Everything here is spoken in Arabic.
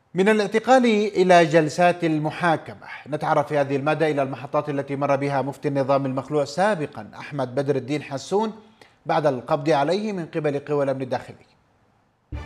من الاعتقال إلى جلسات المحاكمة، نتعرف في هذه المادة إلى المحطات التي مر بها مفتي النظام المخلوع سابقا أحمد بدر الدين حسون بعد القبض عليه من قبل قوى الأمن الداخلي.